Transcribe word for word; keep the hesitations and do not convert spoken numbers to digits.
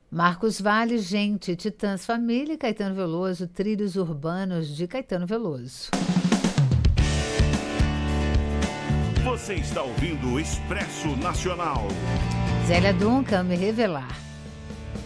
Marcos Vale, Gente, Titãs, Família e Caetano Veloso, Trilhos Urbanos de Caetano Veloso. Você está ouvindo o Expresso Nacional. Zélia Duncan, Me Revelar.